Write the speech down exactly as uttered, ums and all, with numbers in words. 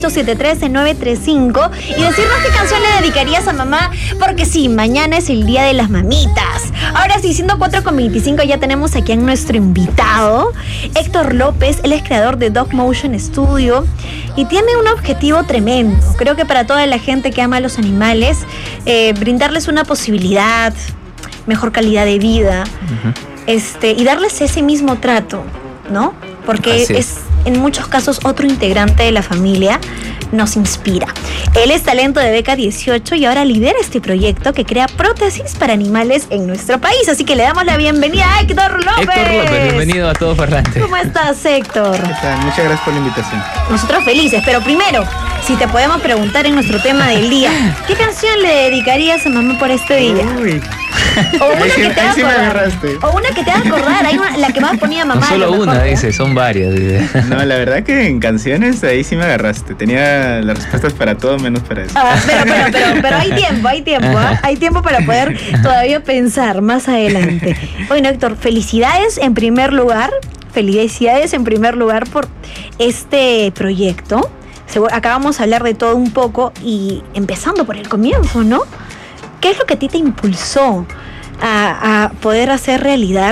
ocho siete tres nueve tres cinco y decirnos qué canción le dedicarías a mamá, porque sí, mañana es el día de las mamitas. Ahora sí, siendo cuatro con veinticinco, ya tenemos aquí a nuestro invitado, Héctor López. Él es creador de Dog Motion Studio y tiene un objetivo tremendo. Creo que para toda la gente que ama a los animales, eh, brindarles una posibilidad, mejor calidad de vida, uh-huh. este, y darles ese mismo trato, ¿no? Porque es. es en muchos casos otro integrante de la familia nos inspira. Él es talento de Beca dieciocho y ahora lidera este proyecto que crea prótesis para animales en nuestro país. Así que le damos la bienvenida a Héctor López. Héctor López, bienvenido a Todo Parlante. ¿Cómo estás, Héctor? ¿Qué tal? Muchas gracias por la invitación. Nosotros felices, pero primero, si te podemos preguntar en nuestro tema del día, ¿qué canción le dedicarías a mamá por este día? Uy. O una ahí que sí, te ahí haga sí me acordar. agarraste. O una que te haga acordar. Hay una, la que más ponía mamá. No solo lo mejor, una, ¿no? dice, son varias. Dice. No, la verdad que en canciones ahí sí me agarraste. Tenía las respuestas para todo menos para eso. Ah, pero, pero, pero, pero hay tiempo, hay tiempo, ¿eh? Hay tiempo para poder todavía pensar más adelante. Bueno, Héctor, felicidades en primer lugar. Felicidades en primer lugar por este proyecto. Acabamos de hablar de todo un poco y empezando por el comienzo, ¿no? ¿Qué es lo que a ti te impulsó a, a poder hacer realidad